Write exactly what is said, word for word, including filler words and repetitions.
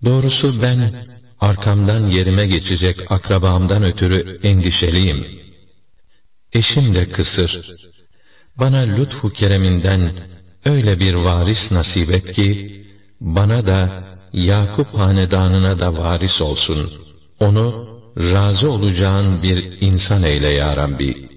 Doğrusu ben arkamdan yerime geçecek akrabamdan ötürü endişeliyim. Eşim de kısır. Bana lütfu kereminden öyle bir varis nasip et ki, bana da Yakup hanedanına da varis olsun. Onu razı olacağın bir insan eyle ya Rabbi.